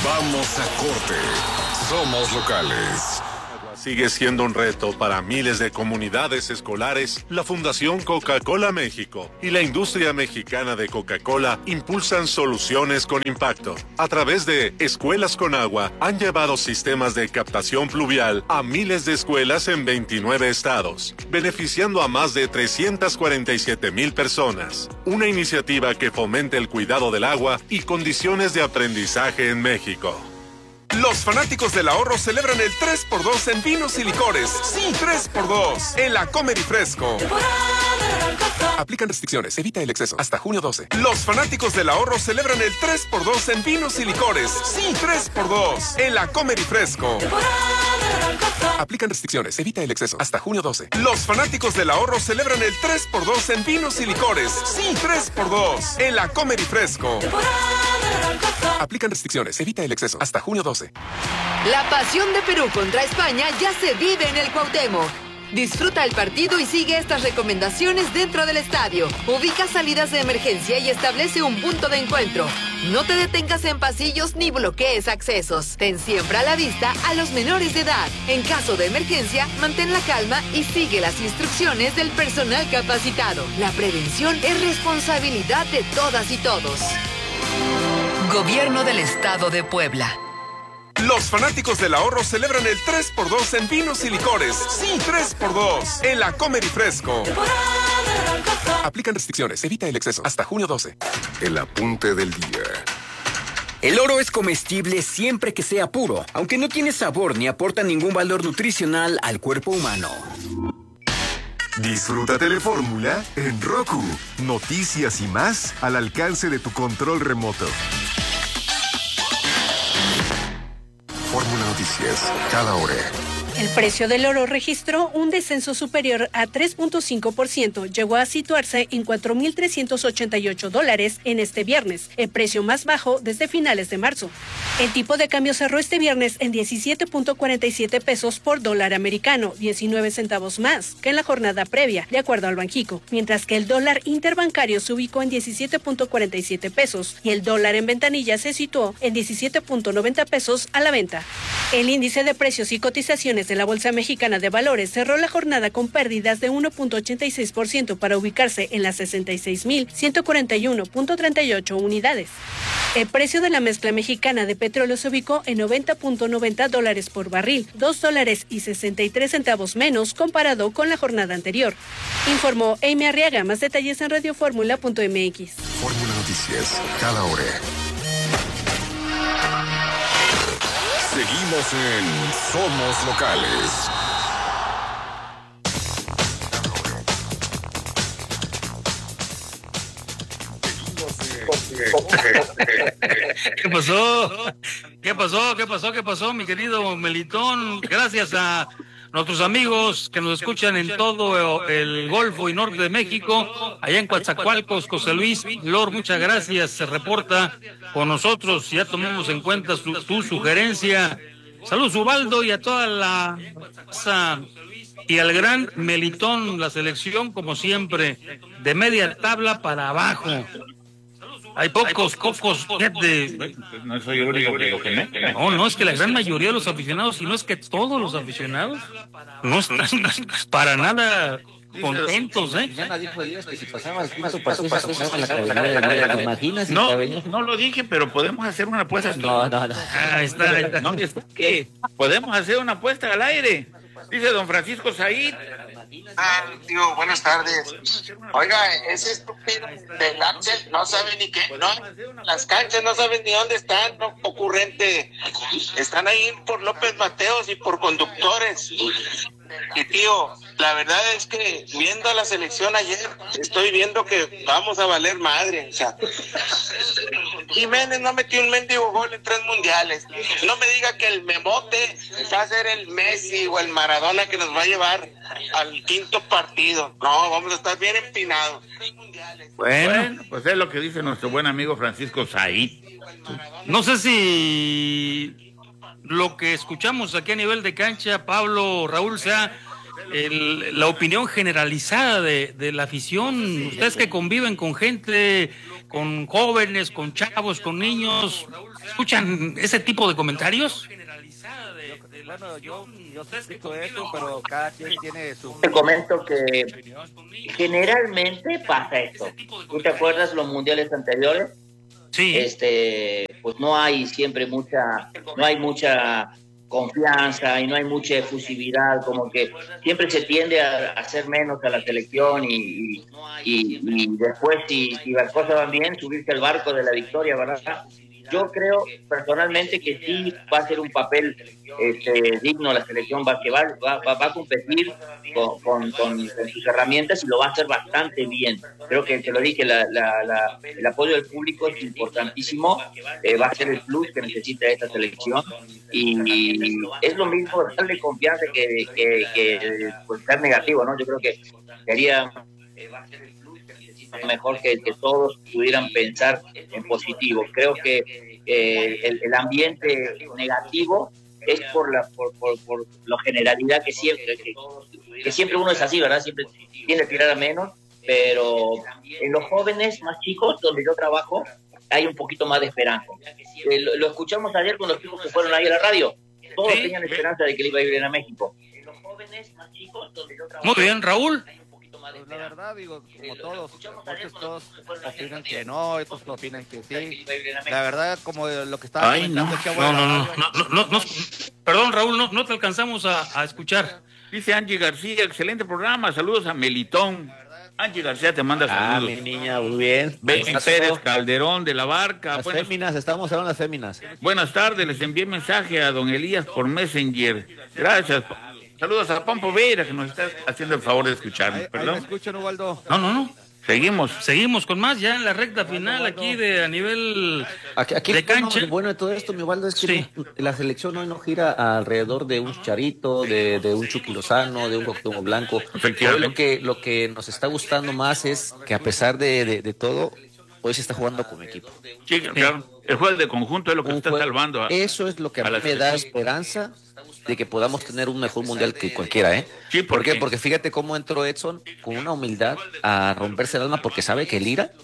Vamos a corte. Somos locales. Sigue siendo un reto para miles de comunidades escolares. La Fundación Coca-Cola México y la industria mexicana de Coca-Cola impulsan soluciones con impacto. A través de Escuelas con Agua, han llevado sistemas de captación pluvial a miles de escuelas en 29 estados, beneficiando a más de 347,000 personas. Una iniciativa que fomente el cuidado del agua y condiciones de aprendizaje en México. Los fanáticos del ahorro celebran el 3x2 en vinos y licores. Sí, 3x2 en la Comer y Fresco. Aplican restricciones, evita el exceso. Hasta junio 12. Los fanáticos del ahorro celebran el 3x2 en vinos y licores. Sí, 3x2 en la Comer y Fresco. Aplican restricciones, evita el exceso. Hasta junio 12. Los fanáticos del ahorro celebran el 3x2 en vinos y licores. Sí, 3x2 en la Comer y Fresco. Aplican restricciones, evita el exceso. Hasta junio 12. La pasión de Perú contra España ya se vive en el Cuauhtémoc. Disfruta el partido y sigue estas recomendaciones dentro del estadio. Ubica salidas de emergencia y establece un punto de encuentro. No te detengas en pasillos ni bloquees accesos. Ten siempre a la vista a los menores de edad. En caso de emergencia, mantén la calma y sigue las instrucciones del personal capacitado. La prevención es responsabilidad de todas y todos. Gobierno del Estado de Puebla. Los fanáticos del ahorro celebran el 3x2 en vinos y licores. Sí, 3x2 en la Comer y Fresco. Aplican restricciones, evita el exceso. Hasta junio 12. El apunte del día. El oro es comestible siempre que sea puro, aunque no tiene sabor ni aporta ningún valor nutricional al cuerpo humano. Disfruta Telefórmula en Roku. Noticias y más al alcance de tu control remoto. Fórmula Noticias, cada hora. El precio del oro registró un descenso superior a 3.5%. Llegó a situarse en $4,388 en este viernes, el precio más bajo desde finales de marzo. El tipo de cambio cerró este viernes en 17.47 pesos por dólar americano, 19 centavos más que en la jornada previa, de acuerdo al Banxico, mientras que el dólar interbancario se ubicó en 17.47 pesos y el dólar en ventanilla se situó en 17.90 pesos a la venta. El índice de precios y cotizaciones de la Bolsa Mexicana de Valores cerró la jornada con pérdidas de 1.86% para ubicarse en las 66,141.38 unidades. El precio de la mezcla mexicana de petróleo se ubicó en $90.90 por barril, $2.63 menos comparado con la jornada anterior. Informó Amy Arriaga. Más detalles en radioformula.mx. Fórmula Noticias, cada hora. Seguimos en Somos Locales. ¿Qué pasó? ¿Qué pasó? ¿Qué pasó? ¿Qué pasó, mi querido Melitón? Gracias a nuestros amigos que nos escuchan en todo el Golfo y Norte de México, allá en Coatzacoalcos, José Luis Lor, muchas gracias, se reporta con nosotros, ya tomamos en cuenta tu sugerencia. Saludos, Ubaldo, y a toda la casa y al gran Melitón, la selección, como siempre, de media tabla para abajo. Hay pocos, gente. No soy el único que No, es que la gran mayoría de los aficionados, y no es que todos los aficionados, no están para nada contentos, ¿eh? Ya nadie dijo Elías que si pasabas pasaba la cabellera, ¿te imaginas? No lo dije, pero podemos hacer una apuesta. No. Ahí está. No, es que podemos hacer una apuesta al aire. Dice don Francisco Said. Tío, buenas tardes. Oiga, ese estúpido del Axel no sabe ni qué, no, las canchas no saben ni dónde están, no, ocurrente. Están ahí por López Mateos y por Conductores. Y tío, la verdad es que viendo a la selección ayer, estoy viendo que vamos a valer madre. O sea, Jiménez no metió un mendigo gol en 3 mundiales. No me diga que el Memote va a ser el Messi o el Maradona que nos va a llevar al 5.º partido. No, vamos a estar bien empinados. Bueno, pues es lo que dice nuestro buen amigo Francisco Said. No sé si lo que escuchamos aquí a nivel de cancha, Pablo, Raúl, sea la opinión generalizada de la afición. Ustedes que conviven con gente con jóvenes, con chavos, con niños, escuchan ese tipo de comentarios. Bueno, yo explico eso, pero cada quien tiene su... Te comento que generalmente pasa esto. ¿Tú te acuerdas los mundiales anteriores? Sí. Pues no hay mucha confianza y no hay mucha efusividad, como que siempre se tiende a hacer menos a la selección y después si las cosas van bien, subirse al barco de la victoria, ¿verdad? Yo creo personalmente que sí va a ser un papel digno la selección, va a competir con sus herramientas y lo va a hacer bastante bien. Creo que te lo dije, el apoyo del público es importantísimo, va a ser el plus que necesita esta selección y es lo mismo darle confianza que pues, ser negativo, ¿no? Yo creo que sería mejor que todos pudieran pensar en positivo. Creo que el ambiente negativo es por la generalidad que siempre uno es así, ¿verdad? Siempre tiende a tirar a menos, pero en los jóvenes más chicos, donde yo trabajo, hay un poquito más de esperanza. Lo escuchamos ayer con los chicos que fueron ahí a la radio. Todos tenían esperanza de que le iba a ir bien a México. En los jóvenes más chicos, donde yo trabajo... Muy bien, Raúl. Pues la verdad, digo, como todos opinan que no, otros opinan que sí. La verdad, como lo que estaba comentando... No. Perdón, Raúl, no te alcanzamos a escuchar. Dice Angie García, excelente programa, saludos a Melitón. Angie García te manda saludos. Mi niña, muy bien. Betty Pérez Calderón de la Barca. Las féminas, estamos hablando de las féminas. Buenas tardes, les envié mensaje a don Elías por Messenger. Gracias. Saludos a Pompo Vera, que nos está haciendo el favor de escucharnos. ¿Me escuchan, Ubaldo? No. Seguimos con más ya en la recta final aquí a nivel de cancha. Bueno de todo esto, mi Ubaldo, es que la selección hoy no gira alrededor de un Chicharito, de un Chucky Lozano, de un Cuauhtémoc Blanco. Efectivamente. Hoy lo que nos está gustando más es que a pesar de todo, hoy se está jugando como equipo. Sí, claro. El juego de conjunto es lo que está salvando. Eso es lo que a mí me da esperanza de que podamos tener un mejor mundial que cualquiera, ¿eh? Sí, ¿Por qué? Porque fíjate cómo entró Edson con una humildad a romperse el alma, porque sabe que Lira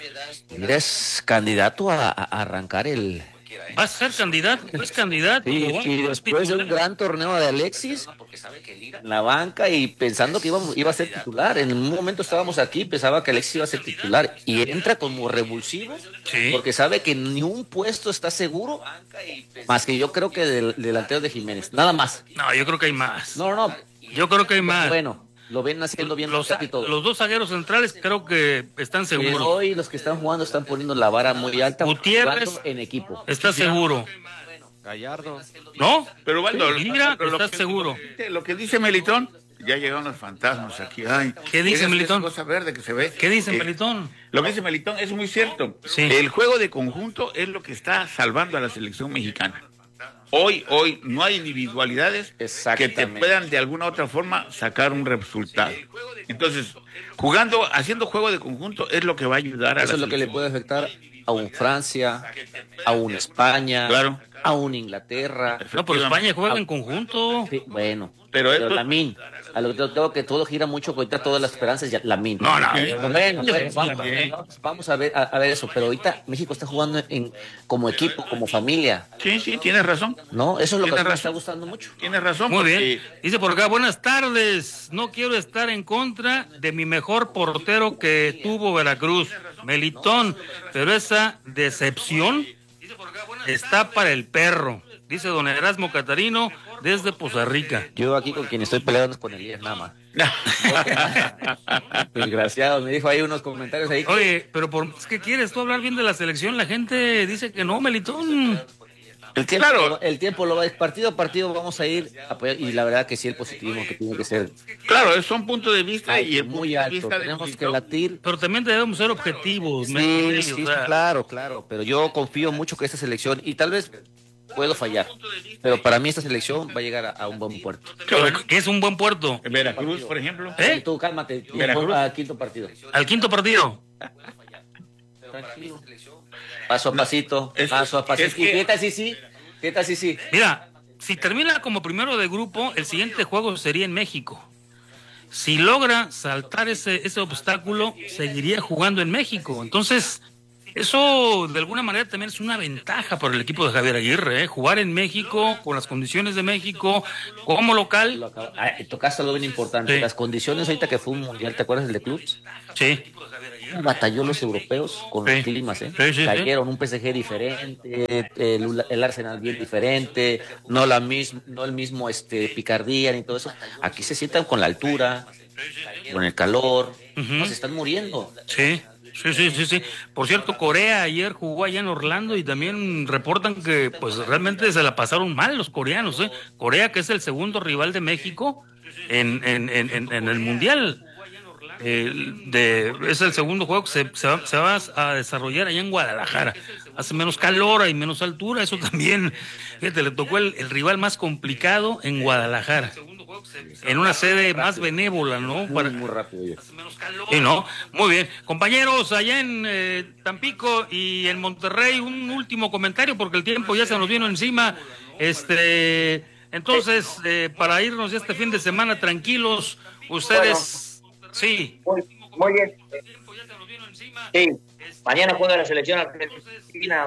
es candidato a arrancar el... Va a ser candidato, es candidato. Sí, y después de un gran torneo de Alexis, en la banca y pensando que iba a ser titular. En un momento estábamos aquí, pensaba que Alexis iba a ser titular y entra como revulsivo, porque sabe que ni un puesto está seguro, más que yo creo que del delantero de Jiménez, nada más. No, yo creo que hay más. No. Yo creo que hay más. Bueno, lo ven haciendo bien los dos zagueros centrales creo que están seguros. Pero hoy los que están jugando están poniendo la vara muy alta. Gutiérrez en equipo. Está seguro. Gallardo. ¿No? Pero Valdo, mira, estás seguro. Lo que dice Melitón, ya llegaron los fantasmas aquí. Ay, ¿qué dice Melitón? Cosa verde que se ve. ¿Qué dice Melitón? Lo que dice Melitón es muy cierto. Sí. El juego de conjunto es lo que está salvando a la selección mexicana. Hoy no hay individualidades que te puedan de alguna otra forma sacar un resultado. Entonces, haciendo juego de conjunto es lo que va a ayudar a Eso es lo que le puede afectar a un Francia, a un España, claro, a un Inglaterra. No, pero España juega en conjunto. Sí, bueno, pero Lamine, a lo que tengo que todo gira mucho contra todas las esperanzas, Lamine. No. Vamos a ver eso, pero ahorita México está jugando como equipo, como familia. Sí, tienes razón. No, eso es lo que me está gustando mucho. Tienes razón. Muy bien. Dice por acá, buenas tardes. No quiero estar en contra de mi mejor portero que tuvo Veracruz, Melitón, pero esa decepción está para el perro, dice don Erasmo Catarino desde Poza Rica. Yo aquí con quien estoy peleando es con Elías nada más. Desgraciado, me dijo ahí unos comentarios ahí. Oye, pero ¿qué quieres tú hablar bien de la selección? La gente dice que no, Melitón. El tiempo lo va, partido a partido vamos a ir a apoyar, y la verdad que sí, el positivismo que tiene que ser. Claro, es un punto de vista y el muy alto. Tenemos que latir. Pero también debemos ser objetivos. Sí, claro. Pero yo confío mucho que esta selección, y tal vez puedo fallar, pero para mí esta selección va a llegar a un buen puerto. ¿Qué es un buen puerto? Veracruz, por ejemplo. Tú cálmate. Al quinto partido. ¿Al quinto partido? Tranquilo. Paso a pasito. ¿Qué tal si sí? Mira, si termina como primero de grupo, el siguiente juego sería en México. Si logra saltar ese obstáculo, seguiría jugando en México. Entonces, Eso de alguna manera también es una ventaja para el equipo de Javier Aguirre, jugar en México, con las condiciones de México, como local. Tocaste algo bien importante, las condiciones ahorita que fue un mundial, ¿te acuerdas del de clubs? Sí. Batalló los europeos con los climas, cayeron un PSG diferente, el Arsenal bien diferente, no el mismo picardía ni todo eso. Aquí se sientan con la altura, con el calor, se están muriendo. Sí. Por cierto, Corea ayer jugó allá en Orlando y también reportan que pues realmente se la pasaron mal los coreanos, Corea, que es el segundo rival de México en el Mundial. Es el segundo juego que se va a desarrollar allá en Guadalajara. Hace menos calor, hay menos altura, eso también. Fíjate, le tocó el rival más complicado en Guadalajara. En una sede más benévola, ¿no? Muy rápido. Sí, ¿no? Muy bien. Compañeros, allá en Tampico y en Monterrey, un último comentario porque el tiempo ya se nos vino encima. Entonces, para irnos ya este fin de semana tranquilos, ustedes... Bueno, sí. Muy bien. Sí. Mañana juega la selección argentina.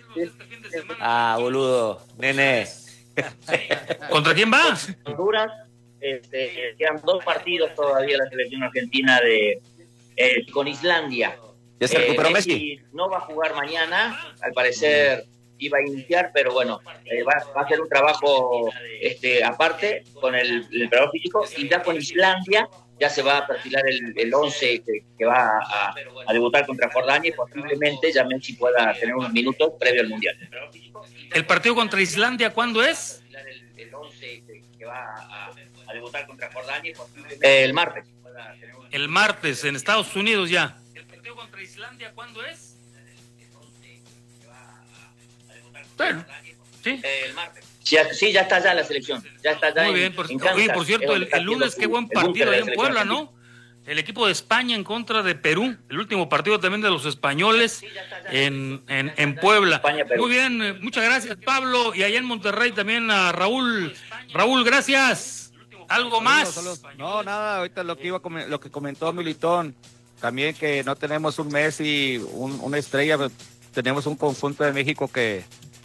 Boludo, nene. ¿Contra quién va? Honduras. Quedan 2 partidos todavía la selección argentina con Islandia. Ya se recuperó Messi. No va a jugar mañana, al parecer iba a iniciar, pero bueno, va a hacer un trabajo aparte con el preparador físico, y ya con Islandia ya se va a perfilar el 11 que va a debutar contra Jordania, y posiblemente ya Messi pueda tener unos minutos previo al Mundial. ¿El partido contra Islandia cuándo es? El 11 que va a debutar contra Jordania, posiblemente el martes. El martes, en Estados Unidos ya. ¿El partido contra Islandia cuándo es? Bueno, sí. El martes. Sí, ya está ya la selección. Ya está ya. Muy bien. Oye, por cierto, el lunes qué buen partido ahí en Puebla, ¿no? El equipo de España en contra de Perú, el último partido también de los españoles en Puebla. Muy bien, muchas gracias, Pablo, y allá en Monterrey también a Raúl. Raúl, gracias. ¿Algo más? No, nada, ahorita lo que comentó Militón, también que no tenemos un Messi, una estrella, tenemos un conjunto de México que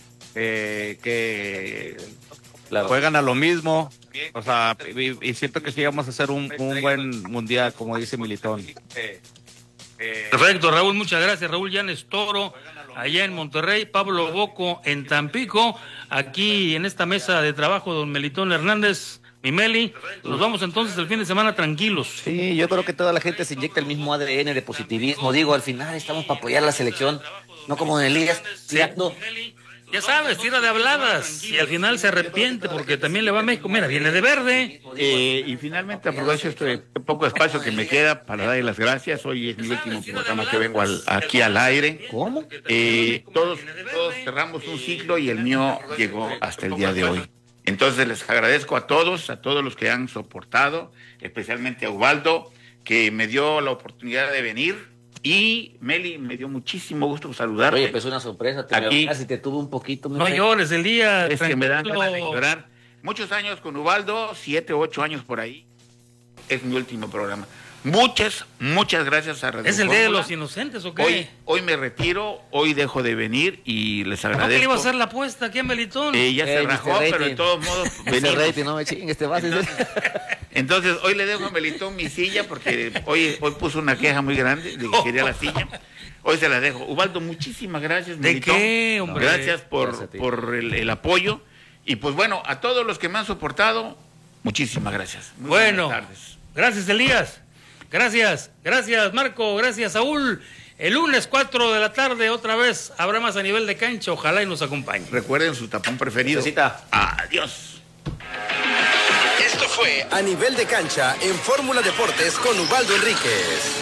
juegan a lo mismo. O sea, y siento que sí vamos a hacer un buen mundial, como dice Militón. Perfecto, Raúl, muchas gracias. Raúl Llanes Toro, allá en Monterrey, Pablo Boco en Tampico, aquí en esta mesa de trabajo, don Melitón Hernández, mi Meli. Nos vamos entonces el fin de semana tranquilos. Sí, yo creo que toda la gente se inyecta el mismo ADN de positivismo. Digo, al final estamos para apoyar a la selección, no como en Elías. Ya sabes, tira de habladas y al final se arrepiente porque también le va a México. Mira, viene de verde. Y finalmente aprovecho este poco espacio que me queda para darle las gracias. Hoy es mi último programa que vengo aquí al aire. ¿Cómo? Todos cerramos un ciclo y el mío llegó hasta el día de hoy. Entonces les agradezco a todos los que han soportado, especialmente a Ubaldo, que me dio la oportunidad de venir. Y Meli, me dio muchísimo gusto saludarte. Oye, pues una sorpresa, casi te tuve un poquito. No llores el día. Es que me dan ganas de llorar. Muchos años con Ubaldo, 7 u 8 años por ahí. Es mi último programa. Muchas gracias a Radio ¿Es el Día de los Inocentes o qué? Hoy me retiro, hoy dejo de venir y les agradezco. ¿No que le iba a hacer la apuesta aquí en Melitón? Ya se rajó, pero de todos modos... Rating, no me chingues, te vas. Entonces, hoy le dejo a Melitón mi silla porque hoy puso una queja muy grande de que quería la silla. Hoy se la dejo. Ubaldo, muchísimas gracias, Melitón. ¿De qué, hombre? Gracias por el apoyo. Y pues bueno, a todos los que me han soportado, muchísimas gracias. Muy buenas tardes. Gracias, Elías. Gracias, Marco, gracias, Saúl. El lunes 4 de la tarde otra vez habrá más a nivel de cancha, ojalá y nos acompañe. Recuerden su tapón preferido. Adiós. Esto fue A Nivel de Cancha en Fórmula Deportes con Ubaldo Enríquez.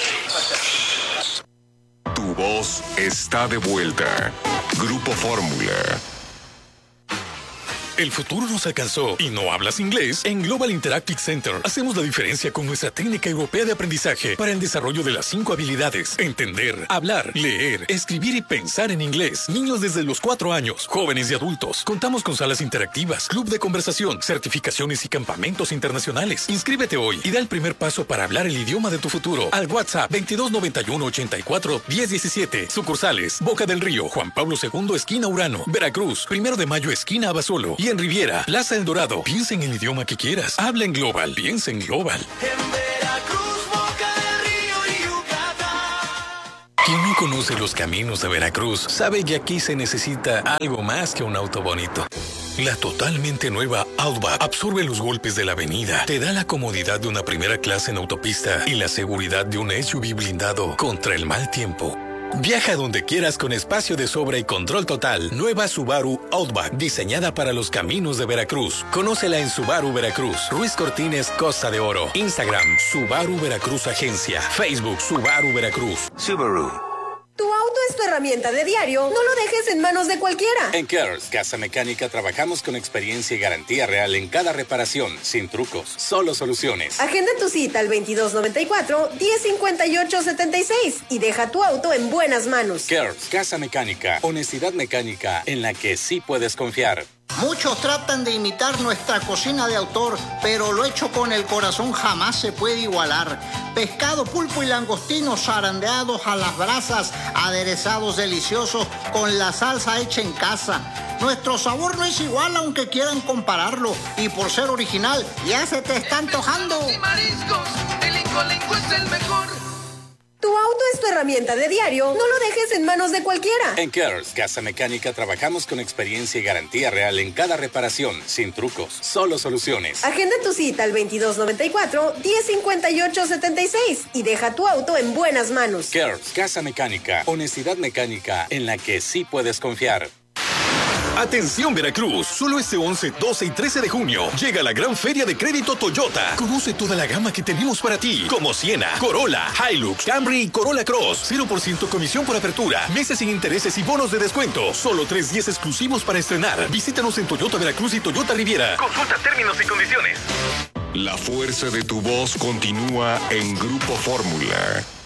Tu voz está de vuelta. Grupo Fórmula. ¿El futuro nos alcanzó y no hablas inglés? En Global Interactive Center hacemos la diferencia con nuestra técnica europea de aprendizaje para el desarrollo de las 5 habilidades: entender, hablar, leer, escribir y pensar en inglés. Niños desde los 4 años, jóvenes y adultos. Contamos con salas interactivas, club de conversación, certificaciones y campamentos internacionales. Inscríbete hoy y da el primer paso para hablar el idioma de tu futuro al WhatsApp 2291 84 1017. Sucursales: Boca del Río, Juan Pablo II, esquina Urano, Veracruz, 1 de Mayo, esquina Abasolo, y en Riviera, Plaza El Dorado. Piensa en el idioma que quieras. Habla en Global. Piensa en Global. Quien no conoce los caminos de Veracruz sabe que aquí se necesita algo más que un auto bonito. La totalmente nueva Outback absorbe los golpes de la avenida, te da la comodidad de una primera clase en autopista y la seguridad de un SUV blindado contra el mal tiempo. Viaja donde quieras con espacio de sobra y control total. Nueva Subaru Outback, diseñada para los caminos de Veracruz. Conócela en Subaru Veracruz. Ruiz Cortines, Costa de Oro. Instagram, Subaru Veracruz Agencia. Facebook, Subaru Veracruz. Subaru. Tu auto es tu herramienta de diario, no lo dejes en manos de cualquiera. En Cares Casa Mecánica trabajamos con experiencia y garantía real en cada reparación, sin trucos, solo soluciones. Agenda tu cita al 2294-1058-76 y deja tu auto en buenas manos. Cares Casa Mecánica, honestidad mecánica en la que sí puedes confiar. Muchos tratan de imitar nuestra cocina de autor, pero lo hecho con el corazón jamás se puede igualar. Pescado, pulpo y langostinos zarandeados a las brasas, aderezados deliciosos con la salsa hecha en casa. Nuestro sabor no es igual aunque quieran compararlo, y por ser original ya se te está antojando. Y mariscos, el Incolenco es el mejor. Tu auto es tu herramienta de diario, no lo dejes en manos de cualquiera. En Cares Casa Mecánica trabajamos con experiencia y garantía real en cada reparación, sin trucos, solo soluciones. Agenda tu cita al 2294-1058-76 y deja tu auto en buenas manos. Cares Casa Mecánica, honestidad mecánica en la que sí puedes confiar. Atención Veracruz, solo este 11, 12 y 13 de junio llega la gran feria de crédito Toyota. Conoce toda la gama que tenemos para ti, como Siena, Corolla, Hilux, Camry y Corolla Cross. 0% comisión por apertura, meses sin intereses y bonos de descuento. Solo 3 días exclusivos para estrenar. Visítanos en Toyota Veracruz y Toyota Riviera. Consulta términos y condiciones. La fuerza de tu voz continúa en Grupo Fórmula.